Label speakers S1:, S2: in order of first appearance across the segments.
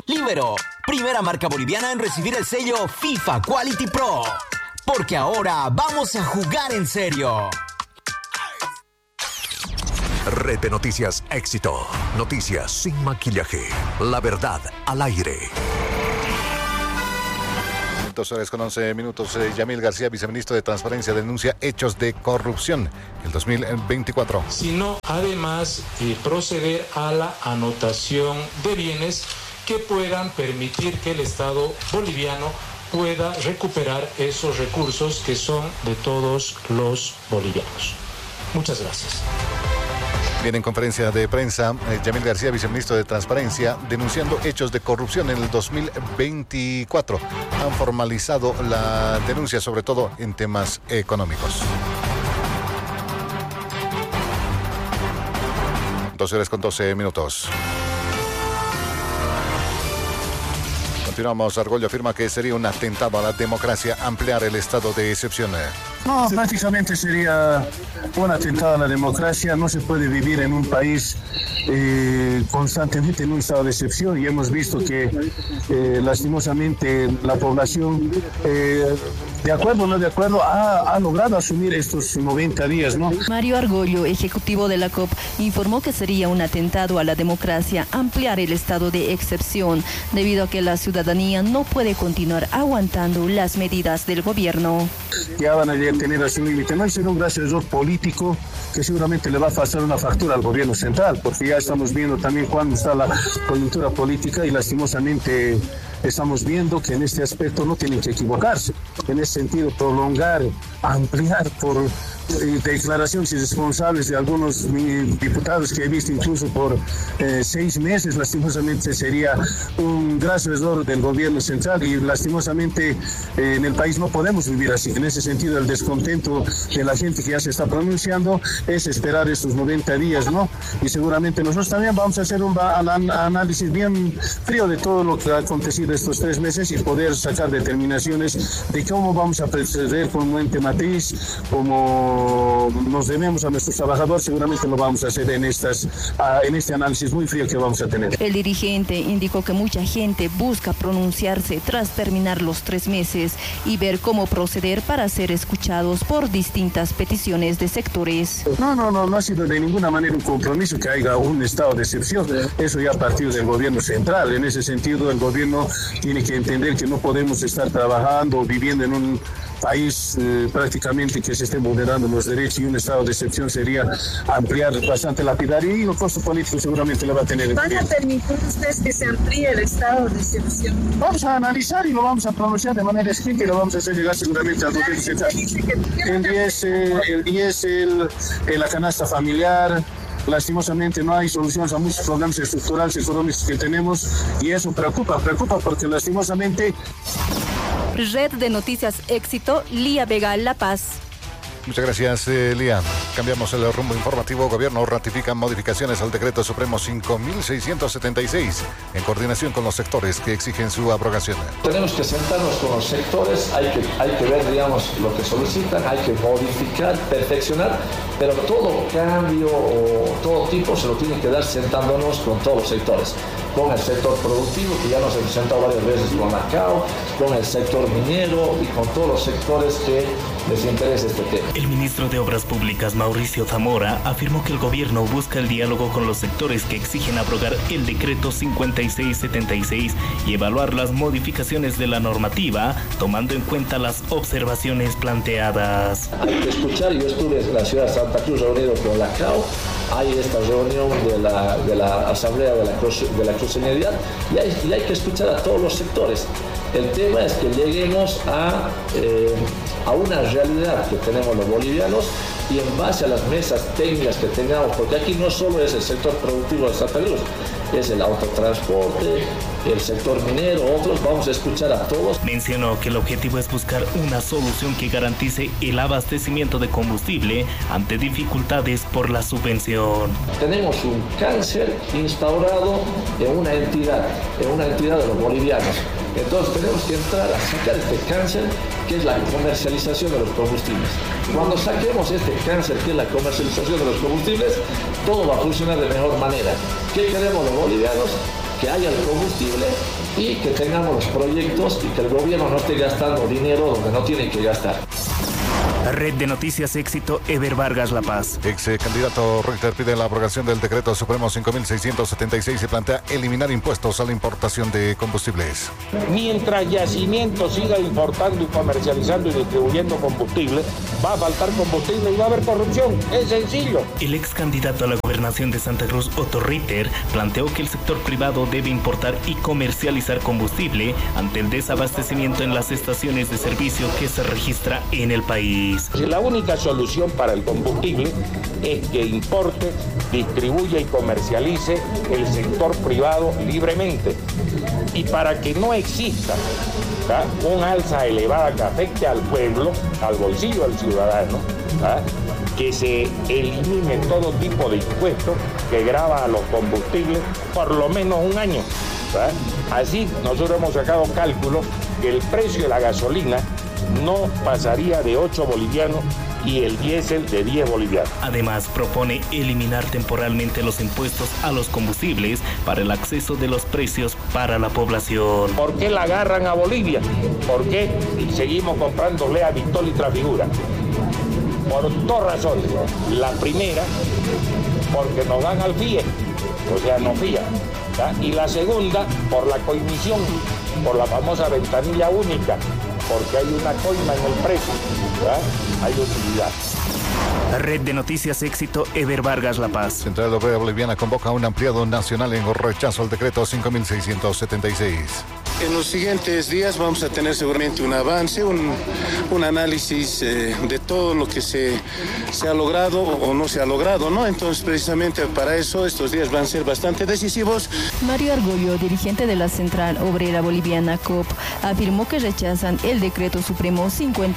S1: Libero, primera marca boliviana en recibir el sello FIFA Quality Pro. Porque ahora vamos a jugar en serio.
S2: Red de Noticias Éxito. Noticias sin maquillaje. La verdad al aire.
S3: 2:11. Yamil García, viceministro de Transparencia, denuncia hechos de corrupción en el 2024.
S4: Sino además proceder a la anotación de bienes que puedan permitir que el Estado boliviano pueda recuperar esos recursos que son de todos los bolivianos. Muchas gracias.
S3: Bien, en conferencia de prensa, Yamil García, viceministro de Transparencia, denunciando hechos de corrupción en el 2024. Han formalizado la denuncia, sobre todo en temas económicos. 2:12. Continuamos. Argollo afirma que sería un atentado a la democracia ampliar el estado de excepción.
S5: No, prácticamente sería un atentado a la democracia. No se puede vivir en un país constantemente en un estado de excepción, y hemos visto que lastimosamente la población, de acuerdo o no de acuerdo, ha logrado asumir estos 90 días, ¿no?
S6: Mario Argollo, ejecutivo de la COP, informó que sería un atentado a la democracia ampliar el estado de excepción, debido a que la ciudadanía no puede continuar aguantando las medidas del gobierno.
S5: Ya van a tener así un límite. No, será un grave error político que seguramente le va a pasar una factura al gobierno central, porque ya estamos viendo también cuándo está la coyuntura política, y lastimosamente estamos viendo que en este aspecto no tienen que equivocarse. En ese sentido, prolongar, ampliar por declaraciones irresponsables de algunos diputados que he visto incluso por 6 meses, lastimosamente sería un grave error del gobierno central, y lastimosamente en el país no podemos vivir así. En ese sentido, el descontento de la gente que ya se está pronunciando es esperar estos 90 días, ¿no? Y seguramente nosotros también vamos a hacer un análisis bien frío de todo lo que ha acontecido estos 3 meses y poder sacar determinaciones de cómo vamos a proceder como ente matriz, como nos debemos a nuestros trabajadores. Seguramente lo vamos a hacer en este análisis muy frío que vamos a tener.
S6: El dirigente indicó que mucha gente busca pronunciarse tras terminar los 3 meses y ver cómo proceder para ser escuchados por distintas peticiones de sectores.
S5: No ha sido de ninguna manera un compromiso que haya un estado de excepción. Eso ya ha partido del gobierno central. En ese sentido, el gobierno tiene que entender que no podemos estar trabajando o viviendo en un país prácticamente que se estén vulnerando los derechos, y un estado de excepción sería ampliar bastante lapidario, y los costos políticos seguramente le va a tener.
S7: ¿Van a permitir ustedes que se amplíe el estado de excepción?
S5: Vamos a analizar y lo vamos a pronunciar de manera escrita, y lo vamos a hacer llegar seguramente al gobierno central. El diésel, la canasta familiar. Lastimosamente no hay soluciones a muchos problemas estructurales económicos que tenemos, y eso preocupa porque lastimosamente...
S6: Red de Noticias Éxito, Lía Vega, La Paz.
S3: Muchas gracias, Lía. Cambiamos el rumbo informativo. Gobierno ratifica modificaciones al decreto supremo 5.676 en coordinación con los sectores que exigen su abrogación.
S8: Tenemos que sentarnos con los sectores, hay que ver, digamos, lo que solicitan, hay que modificar, perfeccionar, pero todo cambio o todo tipo se lo tiene que dar sentándonos con todos los sectores. Con el sector productivo, que ya nos hemos sentado varias veces con la CAO, con el sector minero y con todos los sectores que les interesa este tema.
S9: El ministro de Obras Públicas, Mauricio Zamora, afirmó que el gobierno busca el diálogo con los sectores que exigen abrogar el decreto 5676 y evaluar las modificaciones de la normativa, tomando en cuenta las observaciones planteadas.
S8: Hay que escuchar. Yo estuve en la ciudad de Santa Cruz reunido con la CAO, hay esta reunión de la Asamblea de la Cruceñalidad, y hay que escuchar a todos los sectores. El tema es que lleguemos a una realidad que tenemos los bolivianos, y en base a las mesas técnicas que tengamos, porque aquí no solo es el sector productivo de Santa Cruz, es el autotransporte, el sector minero, otros, vamos a escuchar a todos.
S9: Mencionó que el objetivo es buscar una solución que garantice el abastecimiento de combustible ante dificultades por la subvención.
S8: Tenemos un cáncer instaurado en una entidad de los bolivianos. Entonces tenemos que entrar a sacar este cáncer, que es la comercialización de los combustibles. Cuando saquemos este cáncer, que es la comercialización de los combustibles, todo va a funcionar de mejor manera. ¿Qué queremos los bolivianos? que haya el combustible y que tengamos los proyectos y que el gobierno no esté gastando dinero donde no tiene que gastar.
S9: Red de Noticias Éxito, Eber Vargas, La Paz.
S3: Ex candidato Richter pide la abrogación del decreto supremo 5.676 y plantea eliminar impuestos a la importación de combustibles.
S10: Mientras Yacimiento siga importando y comercializando y distribuyendo combustible, va a faltar combustible y va a haber corrupción. Es sencillo.
S9: El ex candidato a la gobernación de Santa Cruz, Otto Ritter, planteó que el sector privado debe importar y comercializar combustible ante el desabastecimiento en las estaciones de servicio que se registra en el país.
S10: La única solución para el combustible es que importe, distribuya y comercialice el sector privado libremente. Y para que no exista un alza elevada que afecte al pueblo, al bolsillo del ciudadano, que se elimine todo tipo de impuestos que grava a los combustibles por lo menos un año. Así nosotros hemos sacado cálculos que el precio de la gasolina no pasaría de 8 bolivianos y el diésel de 10 bolivianos.
S9: Además, propone eliminar temporalmente los impuestos a los combustibles para el acceso de los precios para la población.
S10: ¿Por qué la agarran a Bolivia? ¿Por qué seguimos comprándole a Vitol y Trafigura? Por dos razones. La primera, porque nos dan al FIE, o sea, no fía. Y la segunda, por la coimisión, por la famosa ventanilla única, porque hay una coima en el precio, hay utilidad.
S9: Red de Noticias Éxito, Eber Vargas, La Paz.
S3: Central Obrera Boliviana convoca a un ampliado nacional en rechazo al decreto 5.676.
S5: En los siguientes días vamos a tener seguramente un avance, un análisis de todo lo que se ha logrado o no se ha logrado, ¿no? Entonces, precisamente para eso, estos días van a ser bastante decisivos.
S6: Mario Argollo, dirigente de la Central Obrera Boliviana COP, afirmó que rechazan el decreto supremo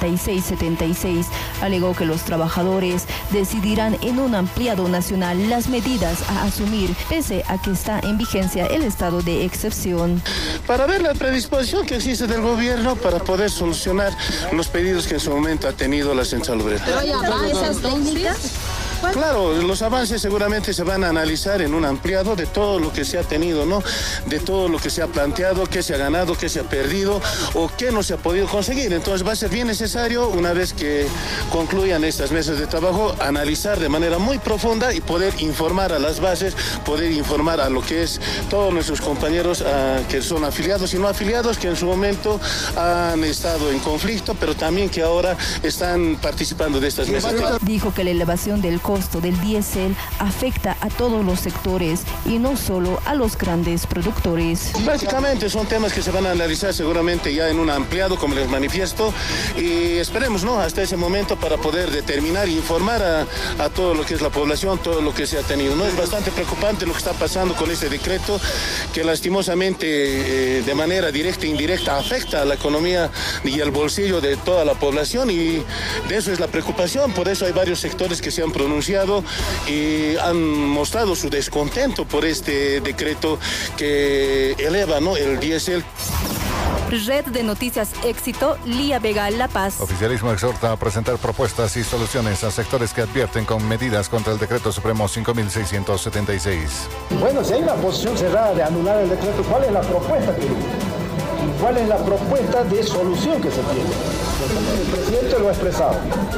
S6: 5676. Alegó que los trabajadores decidirán en un ampliado nacional las medidas a asumir, pese a que está en vigencia el estado de excepción.
S5: Para ver la predisposición que existe del gobierno para poder solucionar los pedidos que en su momento ha tenido la Central Obrera.
S7: ¿Pero hay avances técnicas?
S5: Claro, los avances seguramente se van a analizar en un ampliado de todo lo que se ha tenido, ¿no? De todo lo que se ha planteado, qué se ha ganado, qué se ha perdido o qué no se ha podido conseguir. Entonces va a ser bien necesario, una vez que concluyan estas mesas de trabajo, analizar de manera muy profunda y poder informar a las bases, poder informar a lo que es todos nuestros compañeros que son afiliados y no afiliados, que en su momento han estado en conflicto, pero también que ahora están participando de estas mesas de trabajo.
S6: Dijo que la elevación del costo del diésel afecta a todos los sectores y no solo a los grandes productores.
S5: Prácticamente son temas que se van a analizar seguramente ya en un ampliado, como les manifiesto, y esperemos, ¿no?, hasta ese momento para poder determinar e informar a todo lo que es la población, todo lo que se ha tenido, ¿no? Es bastante preocupante lo que está pasando con este decreto, que lastimosamente de manera directa e indirecta afecta a la economía y al bolsillo de toda la población, y de eso es la preocupación. Por eso hay varios sectores que se han pronunciado y han mostrado su descontento por este decreto que eleva, ¿no?, el diésel.
S6: Red de Noticias Éxito, Lía Vega, La Paz.
S3: Oficialismo exhorta a presentar propuestas y soluciones a sectores que advierten con medidas contra el decreto supremo 5.676.
S11: Bueno, si hay una posición cerrada de anular el decreto, ¿cuál es la propuesta que ¿Cuál es la propuesta de solución que se tiene? El presidente lo ha expresado.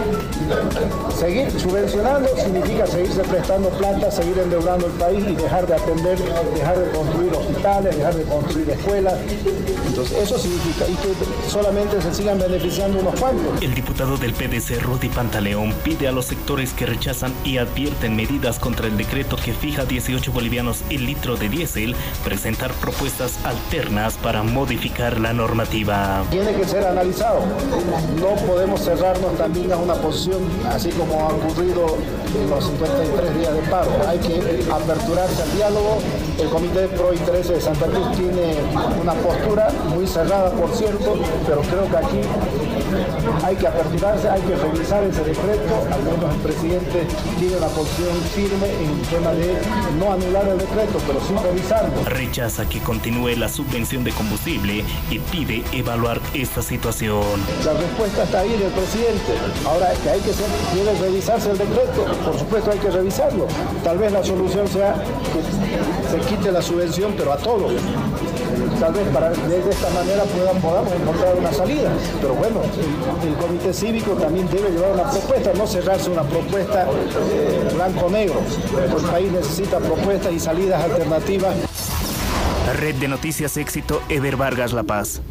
S11: Seguir subvencionando significa seguirse prestando plata, seguir endeudando el país y dejar de atender, dejar de construir hospitales, dejar de construir escuelas. Entonces, eso significa y que solamente se sigan beneficiando unos cuantos.
S9: El diputado del PDC, Rudy Pantaleón, pide a los sectores que rechazan y advierten medidas contra el decreto que fija 18 bolivianos el litro de diésel, presentar propuestas alternas para modificar la normativa.
S11: Tiene que ser analizado. No podemos cerrarnos también a una posición, así como ha ocurrido en los 53 días de paro. Hay que aperturarse al diálogo. El Comité Pro Intereses de Santa Cruz tiene una postura muy cerrada, por cierto, pero creo que aquí hay que aperturarse, hay que revisar ese decreto. Al menos el presidente tiene una posición firme en el tema de no anular el decreto, pero sí revisarlo.
S9: Rechaza que continúe la subvención de combustible y pide evaluar esta situación.
S11: La respuesta está ahí del presidente. Ahora, que debe revisarse el decreto, por supuesto hay que revisarlo. Tal vez la solución sea que se quite la subvención, pero a todos. Tal vez de esta manera podamos encontrar una salida. Pero bueno, el comité cívico también debe llevar una propuesta, no cerrarse una propuesta blanco-negro. El país necesita propuestas y salidas alternativas.
S9: Red de Noticias Éxito, Eber Vargas, La Paz.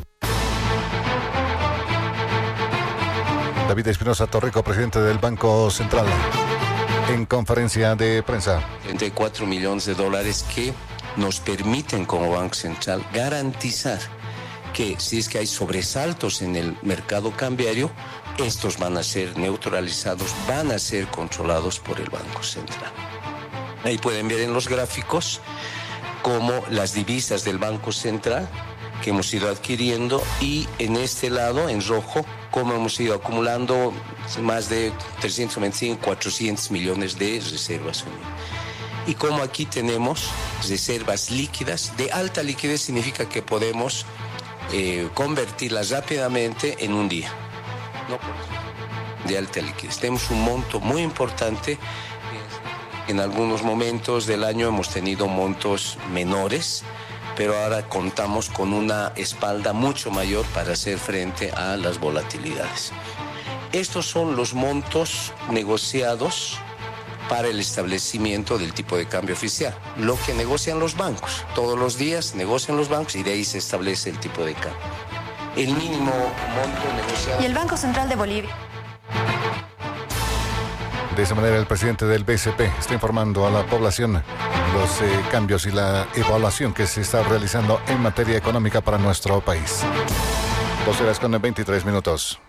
S3: David Espinosa Torrico, presidente del Banco Central, en conferencia de prensa.
S12: 34 millones de dólares que nos permiten como Banco Central garantizar que si es que hay sobresaltos en el mercado cambiario, estos van a ser neutralizados, van a ser controlados por el Banco Central. Ahí pueden ver en los gráficos cómo las divisas del Banco Central que hemos ido adquiriendo, y en este lado, en rojo, cómo hemos ido acumulando más de 325, 400 millones de reservas. Y como aquí tenemos reservas líquidas, de alta liquidez significa que podemos convertirlas rápidamente en un día. No, de alta liquidez. Tenemos un monto muy importante. En algunos momentos del año hemos tenido montos menores, pero ahora contamos con una espalda mucho mayor para hacer frente a las volatilidades. Estos son los montos negociados para el establecimiento del tipo de cambio oficial, lo que negocian los bancos. Todos los días negocian los bancos y de ahí se establece el tipo de cambio. El mínimo monto negociado.
S13: Y el Banco Central de Bolivia.
S3: De esa manera, el presidente del BCP está informando a la población los cambios y la evaluación que se está realizando en materia económica para nuestro país. 12:23.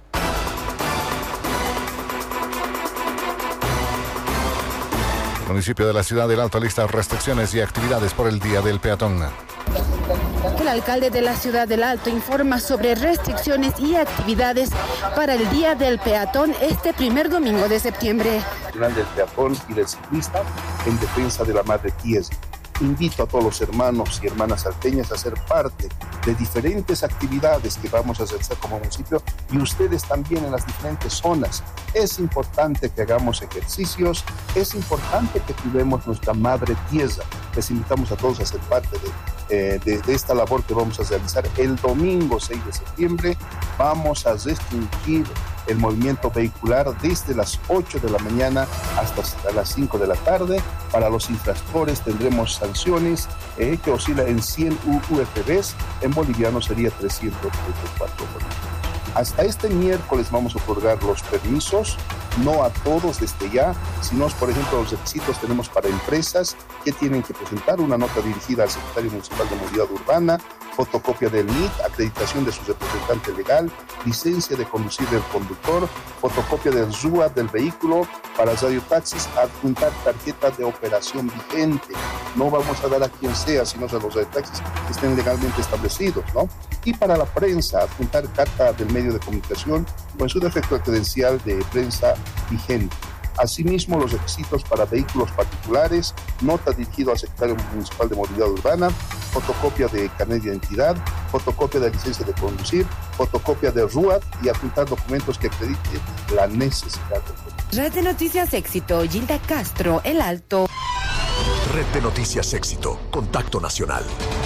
S3: El municipio de la ciudad del Alto lista restricciones y actividades por el Día del Peatón.
S14: El alcalde de la ciudad del Alto informa sobre restricciones y actividades para el Día del Peatón este primer domingo de septiembre.
S15: Del peatón y del ciclista en defensa de la madre tierra. Invito a todos los hermanos y hermanas salteñas a ser parte de diferentes actividades que vamos a realizar como municipio, y ustedes también en las diferentes zonas. Es importante que hagamos ejercicios, es importante que cuidemos nuestra madre tierra. Les invitamos a todos a ser parte de esta labor que vamos a realizar el domingo 6 de septiembre. Vamos a restringir el movimiento vehicular desde las 8 de la mañana hasta las 5 de la tarde. Para los infractores tendremos sanciones que oscilan en 100 UFBs, en boliviano sería 334 bolivianos. Hasta este miércoles vamos a otorgar los permisos, no a todos desde ya, sino, por ejemplo, los requisitos tenemos para empresas que tienen que presentar una nota dirigida al secretario municipal de Movilidad Urbana, fotocopia del NIT, acreditación de su representante legal, licencia de conducir del conductor, fotocopia del RUA del vehículo, para radiotaxis adjuntar tarjeta de operación vigente. No vamos a dar a quien sea, sino a los radiotaxis que estén legalmente establecidos, ¿no? Y para la prensa, adjuntar carta del medio de comunicación o en su defecto credencial de prensa vigente. Asimismo, los requisitos para vehículos particulares, nota dirigida al secretario municipal de Movilidad Urbana, fotocopia de carnet de identidad, fotocopia de licencia de conducir, fotocopia de RUAT y adjuntar documentos que acrediten la necesidad del
S14: Red de Noticias Éxito, Gilda Castro, El Alto.
S2: Red de Noticias Éxito, Contacto Nacional.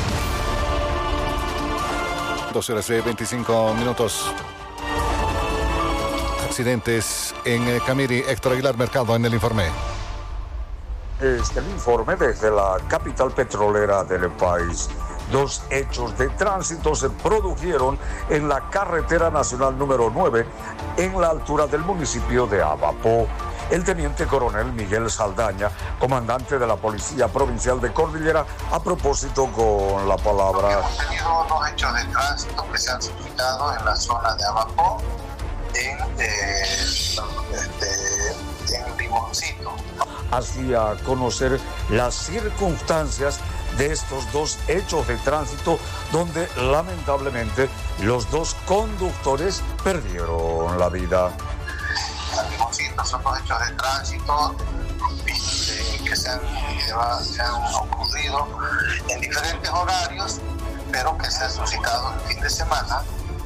S3: 12:25. Accidentes en Camiri. Héctor Aguilar Mercado en el informe.
S16: Este es el informe desde la capital petrolera del país. 2 hechos de tránsito se produjeron en la carretera nacional número 9 en la altura del municipio de Abapó. El teniente coronel Miguel Saldaña, comandante de la Policía Provincial de Cordillera, a propósito con la palabra.
S17: Hemos tenido 2 hechos de tránsito que se han suscitado en la zona de Abapó, en Limoncito.
S16: Hacía conocer las circunstancias de estos 2 hechos de tránsito donde lamentablemente los 2 conductores perdieron la vida.
S17: Limoncito son 2 hechos de tránsito que se han ocurrido en diferentes horarios, pero que se han suscitado el fin de semana.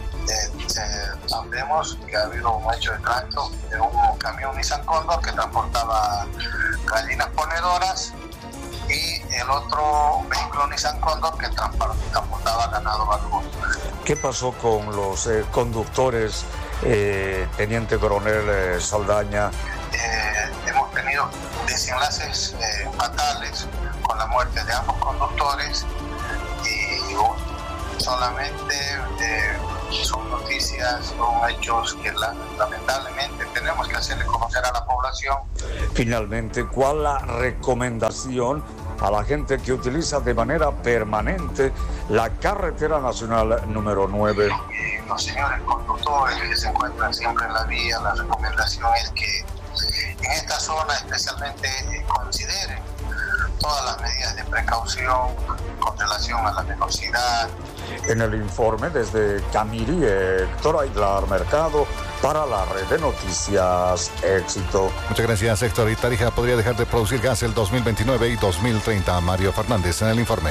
S17: Sabemos que ha habido un hecho de tránsito de un camión Nissan Cóndor que transportaba gallinas ponedoras y el otro vehículo Nissan Condor que transportaba ganado vacuno.
S16: ¿Qué pasó con los conductores, Teniente Coronel Saldaña?
S17: Hemos tenido desenlaces fatales con la muerte de ambos conductores y solamente son noticias, son hechos que lamentablemente tenemos que hacerle conocer a la población.
S16: Finalmente, ¿cuál la recomendación a la gente que utiliza de manera permanente la carretera nacional número 9?
S17: Los señores conductores que se encuentran siempre en la vía, la recomendación es que en esta zona especialmente consideren todas las medidas de precaución con relación a la velocidad.
S16: En el informe desde Camirí, Héctor Aguilar Mercado, para la red de noticias Éxito.
S3: Muchas gracias, Héctor. Y Tarija podría dejar de producir gas el 2029 y 2030. Mario Fernández en el informe.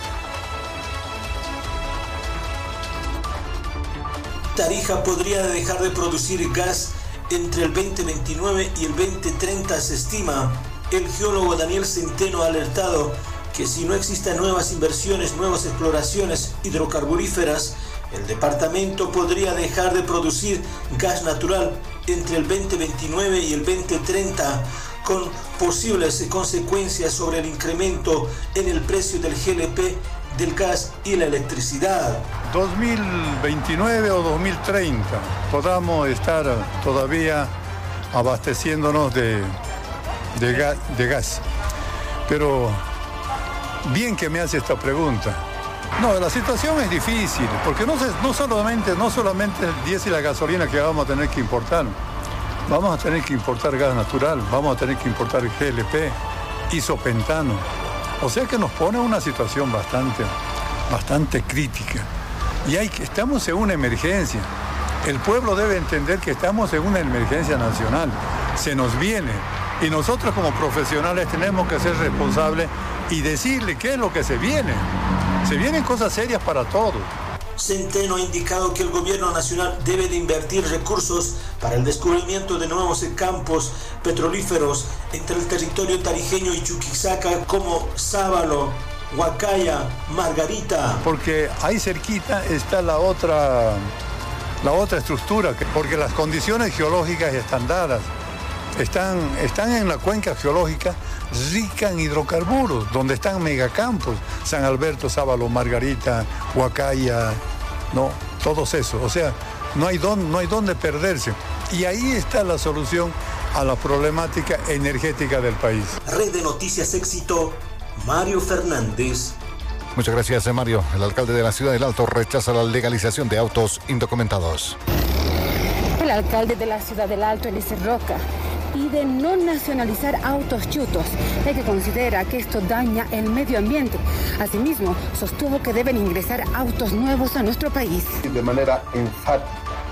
S13: Tarija podría dejar de producir gas entre el 2029 y el 2030, se estima. El geólogo Daniel Centeno ha alertado que si no existen nuevas inversiones, nuevas exploraciones hidrocarburíferas, el departamento podría dejar de producir gas natural entre el 2029 y el 2030, con posibles consecuencias sobre el incremento en el precio del GLP, del gas y la electricidad.
S18: 2029 o 2030 podamos estar todavía abasteciéndonos de gas. Pero bien que me hace esta pregunta. No, la situación es difícil, porque no solamente el diésel y la gasolina que vamos a tener que importar. Vamos a tener que importar gas natural, vamos a tener que importar GLP, isopentano. O sea que nos pone una situación bastante crítica. Y estamos en una emergencia. El pueblo debe entender que estamos en una emergencia nacional. Se nos viene. Y nosotros como profesionales tenemos que ser responsables y decirle qué es lo que se viene. Se vienen cosas serias para todos.
S13: Centeno ha indicado que el gobierno nacional debe de invertir recursos para el descubrimiento de nuevos campos petrolíferos entre el territorio tarijeño y Chuquisaca, como Sábalo, Huacaya, Margarita.
S18: Porque ahí cerquita está la otra estructura, porque las condiciones geológicas están dadas. Están en la cuenca geológica rica en hidrocarburos, donde están megacampos, San Alberto, Sábalo, Margarita, Huacaya, no, todos esos. O sea, no hay dónde perderse. Y ahí está la solución a la problemática energética del país.
S13: Red de Noticias Éxito, Mario Fernández.
S3: Muchas gracias, Mario. El alcalde de la Ciudad del Alto rechaza la legalización de autos indocumentados.
S14: El alcalde de la Ciudad del Alto, Eliezer Roca, pide no nacionalizar autos chutos, ya que considera que esto daña el medio ambiente. Asimismo, sostuvo que deben ingresar autos nuevos a nuestro país.
S15: De manera enfática,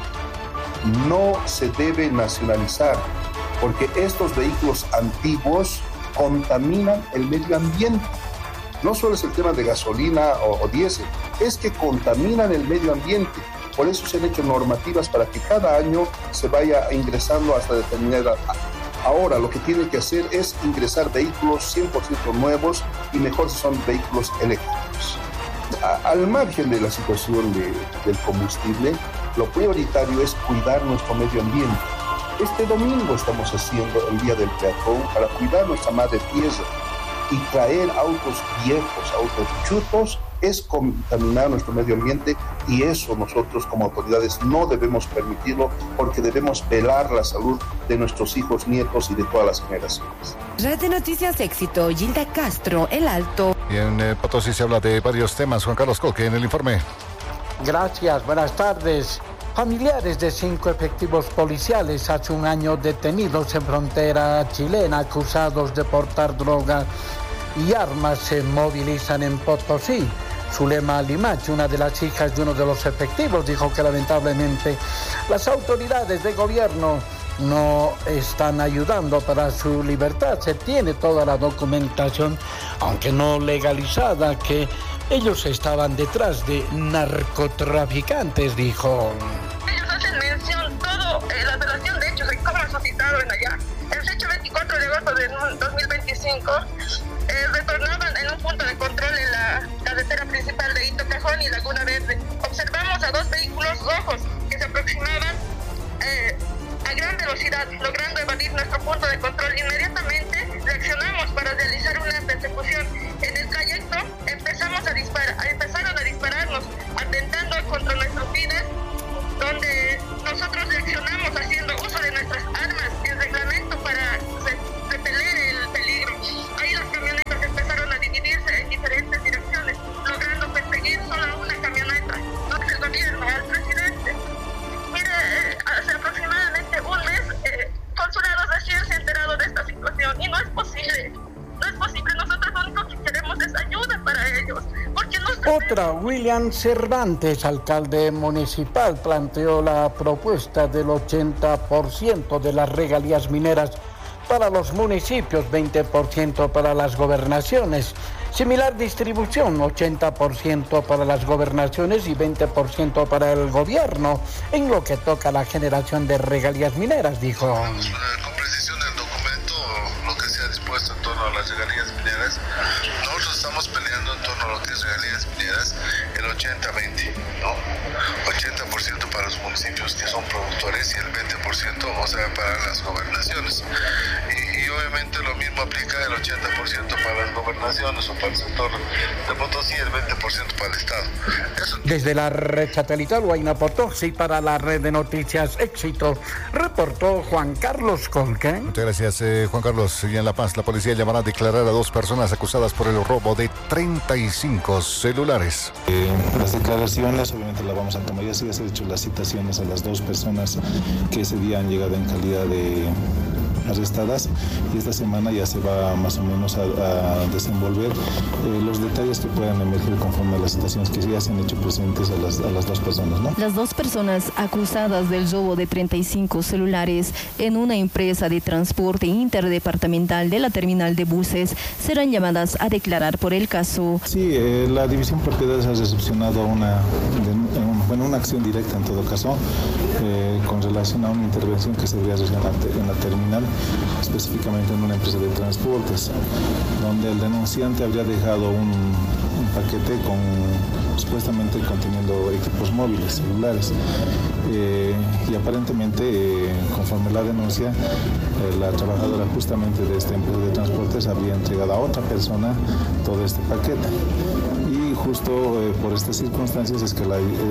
S15: no se debe nacionalizar, porque estos vehículos antiguos contaminan el medio ambiente. No solo es el tema de gasolina o diésel, es que contaminan el medio ambiente. Por eso se han hecho normativas para que cada año se vaya ingresando hasta determinada. Ahora lo que tiene que hacer es ingresar vehículos 100% nuevos y mejor si son vehículos eléctricos. Al margen de la situación del combustible, lo prioritario es cuidar nuestro medio ambiente. Este domingo estamos haciendo el Día del Peatón para cuidar nuestra madre tierra, y traer autos viejos, autos chutos, es contaminar nuestro medio ambiente, y eso nosotros como autoridades no debemos permitirlo, porque debemos velar la salud de nuestros hijos, nietos y de todas las generaciones.
S14: Red de Noticias Éxito, Gilda Castro, El Alto.
S3: Y en Potosí se habla de varios temas. Juan Carlos Colque en el informe.
S19: Gracias, buenas tardes. Familiares de 5 efectivos policiales hace un año detenidos en frontera chilena acusados de portar droga y armas se movilizan en Potosí. Zulema Limache, una de las hijas de uno de los efectivos, dijo que lamentablemente las autoridades de gobierno no están ayudando para su libertad. Se tiene toda la documentación, aunque no legalizada, que ellos estaban detrás de narcotraficantes, dijo.
S20: Ellos hacen mención, todo, la relación de hechos, cómo han suscitado en allá. El hecho 24 de agosto de 2025, retornaban en un
S19: Otra, William Cervantes, alcalde municipal, planteó la propuesta del 80% de las regalías mineras para los municipios, 20% para las gobernaciones. Similar distribución, 80% para las gobernaciones y 20% para el gobierno, en lo que toca a la generación de regalías mineras, dijo.
S21: Con precisión del documento, lo que se ha dispuesto en torno a las regalías mineras, nosotros estamos peleando en torno a lo que es regalías mineras, el 80-20, ¿no? 80% para los municipios que son productores y el 20%, o sea, para las gobernaciones. Y obviamente lo mismo aplica el 80% para las gobernaciones o para el sector de Potosí y el 20% para el Estado.
S19: Desde la red satelital Huayna Potosí para la red de noticias Éxito, reportó Juan Carlos Colque.
S3: Muchas gracias, Juan Carlos. Y en La Paz, la policía llamará a declarar a 2 personas acusadas por el robo de 35 celulares.
S22: Las declaraciones, obviamente las vamos a tomar. Ya se han hecho las citaciones a las 2 personas que ese día han llegado en calidad de arrestadas, y esta semana ya se va más o menos a desenvolver los detalles que puedan emerger conforme a las situaciones que ya se han hecho presentes a las 2 personas, ¿no?
S6: Las 2 personas acusadas del robo de 35 celulares en una empresa de transporte interdepartamental de la terminal de buses serán llamadas a declarar por el caso.
S22: Sí, la División Propiedades ha recepcionado una acción directa en todo caso con relación a una intervención que se debería realizar en la terminal, específicamente en una empresa de transportes, donde el denunciante habría dejado un paquete supuestamente conteniendo equipos móviles, celulares, y aparentemente, conforme la denuncia, la trabajadora justamente de esta empresa de transportes habría entregado a otra persona todo este paquete, y justo por estas circunstancias es que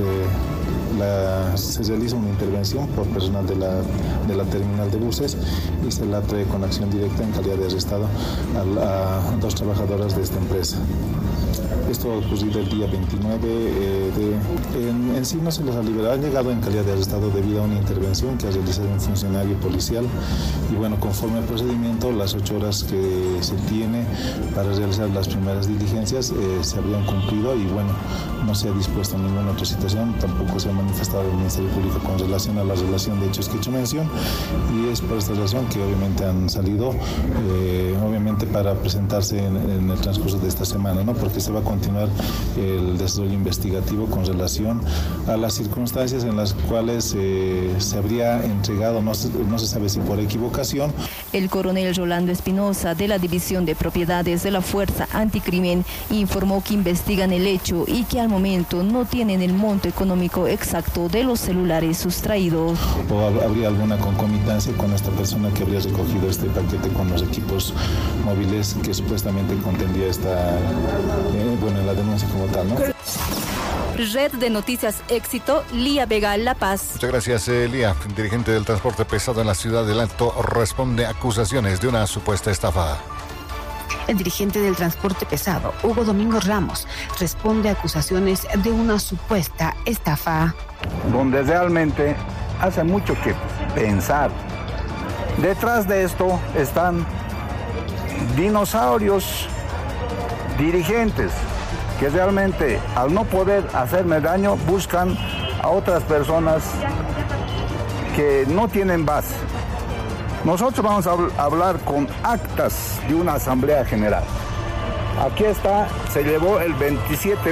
S22: se realiza una intervención por personal de la terminal de buses y se la trae con acción directa en calidad de arrestado a 2 trabajadoras de esta empresa. Esto ha ocurrido el día 29 en sí no se les ha liberado, han llegado en calidad de arrestado debido a una intervención que ha realizado un funcionario policial, y bueno, conforme al procedimiento, las 8 horas que se tiene para realizar las primeras diligencias se habrían cumplido, y bueno, no se ha dispuesto a ninguna otra situación, tampoco se ha manifestado el Ministerio Público con relación a la relación de hechos que he hecho mención, y es por esta razón que obviamente han salido, obviamente para presentarse en el transcurso de esta semana, ¿no? Porque se va a continuar el desarrollo investigativo con relación a las circunstancias en las cuales se habría entregado, no se sabe si por equivocación.
S6: El coronel Rolando Espinosa, de la División de Propiedades de la Fuerza Anticrimen, informó que investigan el hecho y que al momento no tienen el monto económico exacto de los celulares sustraídos.
S22: ¿O habría alguna concomitancia con esta persona que habría recogido este paquete con los equipos móviles que supuestamente contendría en la denuncia como tal, ¿no?
S6: Red de Noticias Éxito, Lía Vega, La Paz.
S3: Muchas gracias, Lía. Dirigente del transporte pesado en la ciudad del Alto responde a acusaciones de una supuesta estafa.
S14: El dirigente del transporte pesado, Hugo Domingo Ramos, responde a acusaciones de una supuesta estafa.
S23: Donde realmente hace mucho que pensar. Detrás de esto están dinosaurios, dirigentes, que realmente al no poder hacerme daño buscan a otras personas que no tienen base. Nosotros vamos a hablar con actas de una asamblea general. Aquí está, se llevó el 27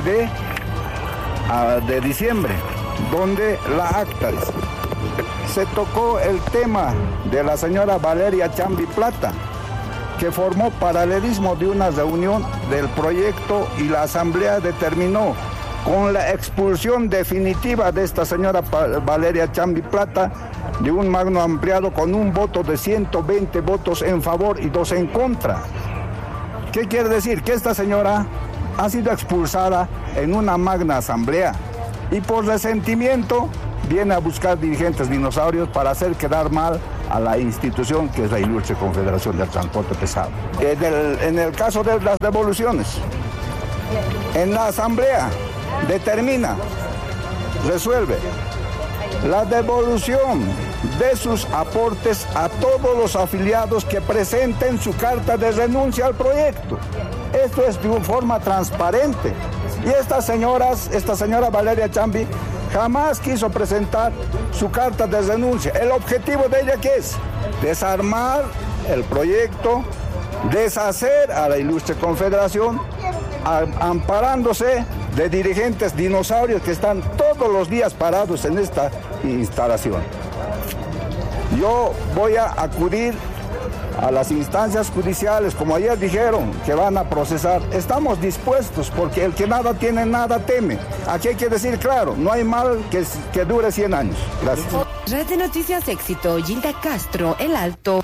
S23: de diciembre, donde la acta dice, se tocó el tema de la señora Valeria Chambi Plata, que formó paralelismo de una reunión del proyecto, y la asamblea determinó con la expulsión definitiva de esta señora Valeria Chambi Plata de un magno ampliado con un voto de 120 votos en favor y 2 en contra. ¿Qué quiere decir? Que esta señora ha sido expulsada en una magna asamblea y por resentimiento viene a buscar dirigentes dinosaurios para hacer quedar mal a la institución que es la Ilustre Confederación del Transporte Pesado. En el caso de las devoluciones, en la asamblea determina, resuelve la devolución de sus aportes a todos los afiliados que presenten su carta de renuncia al proyecto. Esto es de una forma transparente. Y esta señora Valeria Chambi, jamás quiso presentar su carta de renuncia. El objetivo de ella, ¿qué es? Desarmar el proyecto, deshacer a la ilustre confederación, amparándose de dirigentes dinosaurios que están todos los días parados en esta instalación. Yo voy a acudir a las instancias judiciales, como ayer dijeron, que van a procesar. Estamos dispuestos, porque el que nada tiene, nada teme. Aquí hay que decir claro, no hay mal que dure 100 años. Gracias.
S1: Red de Noticias Éxito, Gilda Castro, El Alto.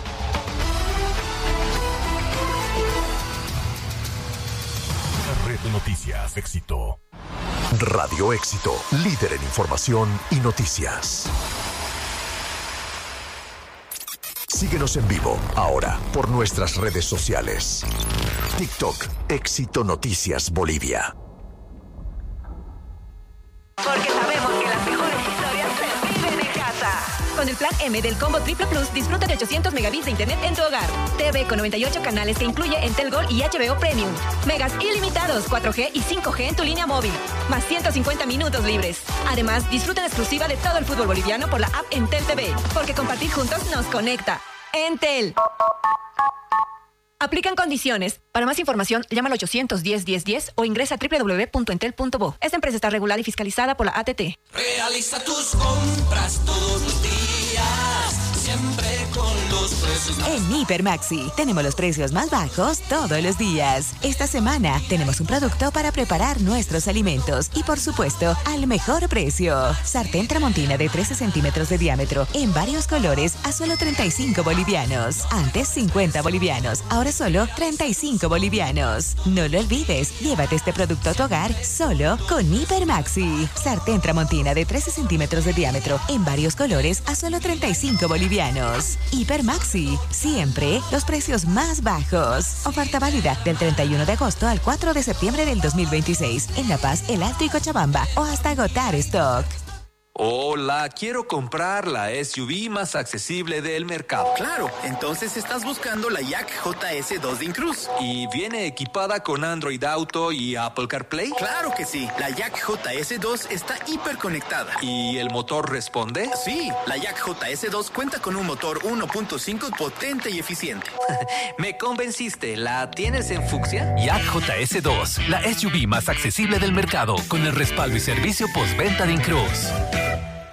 S2: Red de Noticias Éxito. Radio Éxito, líder en información y noticias. Síguenos en vivo, ahora, por nuestras redes sociales. TikTok, Éxito Noticias Bolivia.
S4: Porque sabemos que las mejores historias se viven en casa. Con el plan M del Combo Triple Plus, disfruta de 800 megabits de internet en tu hogar. TV con 98 canales que incluye Entel Gold y HBO Premium. Megas ilimitados, 4G y 5G en tu línea móvil. Más 150 minutos libres. Además, disfruta en exclusiva de todo el fútbol boliviano por la app Entel TV. Porque compartir juntos nos conecta. Entel. Aplican condiciones. Para más información, llama al 810-1010 o ingresa a www.entel.bo. Esta empresa está regulada y fiscalizada por la ATT.
S8: Realiza tus compras todos los días, siempre con los precios más.
S24: En Hipermaxi tenemos los precios más bajos todos los días. Esta semana tenemos un producto para preparar nuestros alimentos y, por supuesto, al mejor precio. Sartén Tramontina de 13 centímetros de diámetro en varios colores a solo 35 bolivianos. Antes 50 bolivianos, ahora solo 35 bolivianos. No lo olvides, llévate este producto a tu hogar solo con Hipermaxi. Sartén Tramontina de 13 centímetros de diámetro en varios colores a solo 35 bolivianos. Hipermaxi, siempre los precios más bajos. Oferta válida del 31 de agosto al 4 de septiembre del 2026 en La Paz, El Alto y Cochabamba o hasta agotar stock.
S25: Hola, quiero comprar la SUV más accesible del mercado.
S26: Claro, entonces estás buscando la Yak JS2 de Incruz.
S25: ¿Y viene equipada con Android Auto y Apple CarPlay?
S26: Claro que sí, la Yak JS2 está hiperconectada.
S25: ¿Y el motor responde?
S26: Sí, la Yak JS2 cuenta con un motor 1.5 potente y eficiente.
S25: Me convenciste, ¿la tienes en fucsia?
S27: Yak JS2, la SUV más accesible del mercado, con el respaldo y servicio postventa de Incruz.